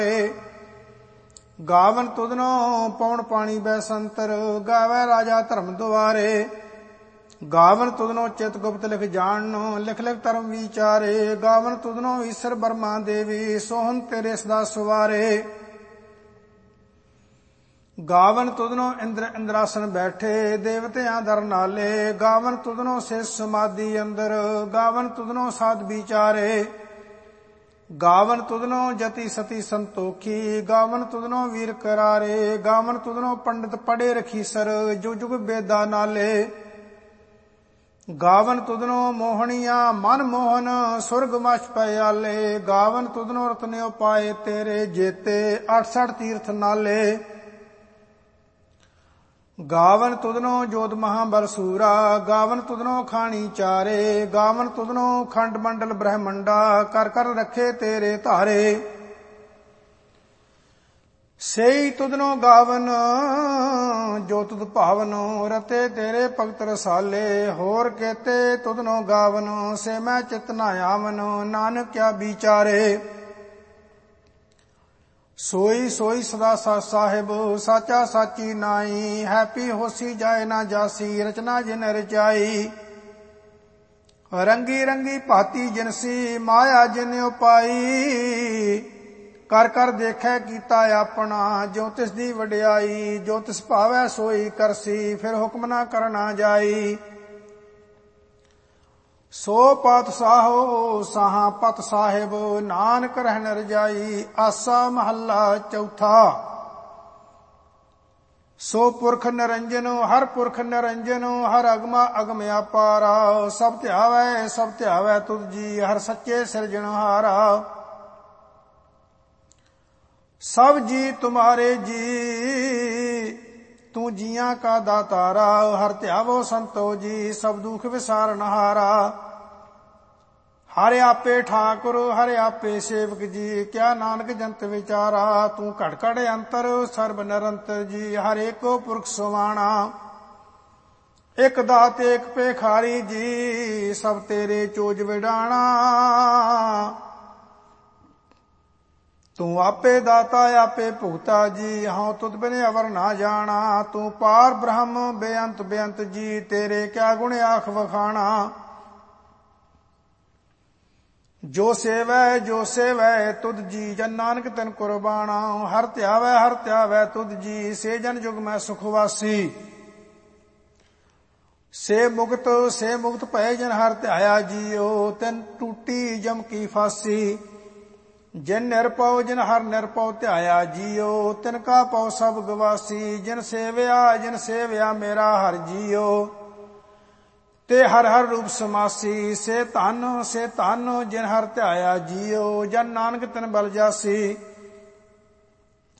ਗਾਵਨ ਤੁਧਨੋ ਪਉਣ ਪਾਣੀ ਬੈਸੰਤਰ, ਗਾਵੈ ਰਾਜਾ ਧਰਮ ਦੁਆਰੇ। ਗਾਵਨ ਤੁਧਨੋ ਚਿਤ ਗੁਪਤ ਲਿਖ ਜਾਣਨੋ, ਲਿਖ ਲਿਖ ਧਰਮ ਵਿਚਾਰੇ। ਗਾਵਨ ਤੁਧਨੋ ਈਸ਼ਰ ਬਰਮਾ ਦੇਵੀ, ਸੋਹਨ ਤੇਰੇ ਸਦਾ ਸਵਾਰੇ। ਗਾਵਨ ਤੁਧਨੋ ਇੰਦਰ ਇੰਦਰਾਸਨ ਬੈਠੇ, ਦੇਵਤਿਆਂ ਦਰ ਨਾਲੇ। ਗਾਵਨ ਤੁਧਨੋ ਸਿਸ ਸਮਾਧੀ ਅੰਦਰ, ਗਾਵਨ ਤੁਧਨੋ ਸਾਧ ਵਿਚਾਰੇ। ਗਾਵਨ ਤੁਧਨੋ ਜਤੀ ਸਤੀ ਸੰਤੋਖੀ, ਗਾਵਨ ਤੁਧਨੋ ਵੀਰ ਕਰਾਰੇ। ਗਾਵਨ ਤੁਧਨੋ ਪੰਡਿਤ ਪੜੇ ਰਖੀਸਰ, ਜੁਗ ਜੁਗ ਬੇਦਾ ਨਾਲੇ। ਗਾਵਨ ਤੁਧਨੋ ਮੋਹਣੀਆਂ ਮਨ ਮੋਹਨ, ਸੁਰਗ ਮਛ ਪੈ ਆਲੇ। ਗਾਵਨ ਤੁਧਨੋ ਰਤਨਿ ਉਪਾਏ ਤੇਰੇ, ਜੇਤੇ 68 ਤੀਰਥ ਨਾਲੇ। ਗਾਵਨ ਤੁਧਨੋ ਜੋਤ ਮਹਾਬਲ ਸੂਰਾ, ਗਾਵਨ ਤੁਧਨੋ ਖਾਣੀ ਚਾਰੇ। ਗਾਵਨ ਤੁਧਨੋ ਖੰਡ ਮੰਡਲ ਬ੍ਰਹਮੰਡਾ, ਕਰ ਕਰ ਰੱਖੇ ਤੇਰੇ ਧਾਰੇ। ਸੇਈ ਤੁਧਨੋ ਗਾਵਨ ਜੋ ਤੁਧ ਭਾਵਨ, ਰਤੇ ਤੇਰੇ ਭਗਤ ਰਸਾਲੇ। ਹੋਰ ਕੇਤੇ ਤੁਧਨੋ ਗਾਵਨ, ਸੇ ਮੈਂ ਚਿਤ ਨਾ ਆਵਨ। ਨਾਨਕ ਕਿਆ ਵਿਚਾਰੇ। ਸੋਈ ਸੋਈ ਸਦਾ ਸਚ ਸਾਹਿਬ, ਸਾਚਾ ਸਾਚੀ ਨਾਈ। ਹੈਪੀ ਹੋਸੀ ਜਾਏ ਨਾ ਜਾਸੀ, ਰਚਨਾ ਜਿਨ ਰਚਾਈ। ਰੰਗੀ ਰੰਗੀ ਭਾਤੀ ਜਿਨਸੀ, ਮਾਇਆ ਜਿਨ ਉਪਾਈ। ਕਰ ਕਰ ਦੇਖੈ ਕੀਤਾ ਆਪਣਾ, ਜੋ ਤਿਸ ਦੀ ਵਡਿਆਈ। ਜੋ ਤਿਸ ਭਾਵੈ ਸੋਈ ਕਰਸੀ, ਫਿਰ ਹੁਕਮ ਨਾ ਕਰਨਾ ਜਾਈ। ਸੋ ਪਾਤਸ਼ਾਹੋ ਸਾਹਾ ਪਤ ਸਾਹਿਬ, ਨਾਨਕ ਰਹਿਣ ਰਜਾਈ। ਆਸਾ ਮਹੱਲਾ ਚੌਥਾ। ਸੋ ਪੁਰਖ ਨਿਰੰਜਨ ਹਰ ਪੁਰਖ ਨਿਰੰਜਨ, ਹਰ ਅਗਮਾ ਅਗਮ ਅਪਾਰਾ। ਸਭ ਧਿਆਵੈ ਤੁਧ ਜੀ, ਹਰ ਸੱਚੇ ਸਿਰਜਣਹਾਰਾ। ਸਭ ਜੀ ਤੁਮਾਰੇ ਜੀ, ਤੂੰ ਜੀਆਂ ਕਾ ਦਾਤਾਰਾ। ਹਰ ਧਿਆਵੋ ਸੰਤੋ ਜੀ, ਸਭ ਦੁਖ ਵਿਸਾਰਨਹਾਰਾ। ਹਰਿ ਆਪੇ ਠਾਕੁਰ ਹਰਿ ਆਪੇ ਸੇਵਕ ਜੀ, ਕਿਆ ਨਾਨਕ ਜੰਤ ਵਿਚਾਰਾ। ਤੂੰ ਘੜ ਘੜ ਅੰਤਰ ਸਰਬ ਨਿਰੰਤਰ ਜੀ, ਹਰ ਏਕੋ ਪੁਰਖ ਸੁਵਾਣਾ। ਇਕ ਦਾਤ ਏਕ ਭੇਖਾਰੀ ਜੀ, ਸਭ ਤੇਰੇ ਚੋਜ ਵਿਡਾਣਾ। ਤੂੰ ਆਪੇ ਦਾਤਾ ਆਪੇ ਭੁਗਤਾ ਜੀ, ਹਉ ਤੁਧ ਬਿਨ ਅਵਰ ਨਾ ਜਾਣਾ। ਤੂੰ ਪਾਰ ਬ੍ਰਹਮ ਬੇਅੰਤ ਬੇਅੰਤ ਜੀ, ਤੇਰੇ ਕਿਆ ਗੁਣ ਆਖ ਵਖਾਣਾ। ਜੋ ਸੇਵੈ ਤੁਧ ਜੀ, ਜਨ ਨਾਨਕ ਤਨ ਕੁਰਬਾਣਾ। ਹਰ ਧਿਆਵੈ ਤੁਧ ਜੀ, ਸੇ ਜਨ ਜੁਗ ਮੈਂ ਸੁਖ ਵਾਸੀ। ਸੇ ਮੁਕਤ ਭਏ ਜਨ ਹਰ ਧਿਆਇਆ ਜੀਓ, ਤਿਨ ਟੂਟੀ ਜਮ ਕੀ ਫਾਸੀ। ਜਿਨ ਨਿਰਪਉ ਜਿਨ ਹਰ ਨਿਰਪਉ ਧਿਆਇਆ ਜੀਓ, ਤਿਨ ਕਾ ਪਉ ਸਭ ਗਵਾਸੀ। ਜਿਨ ਸੇਵਿਆ ਮੇਰਾ ਹਰ ਜੀਓ, ਤੇ ਹਰ ਹਰ ਰੂਪ ਸਮਾਸੀ। ਸੇ ਧਨ ਜਿਨ ਹਰ ਧਿਆਇਆ ਜੀਓ, ਜਨ ਨਾਨਕ ਤਿਨ ਬਲ ਜਾਸੀ।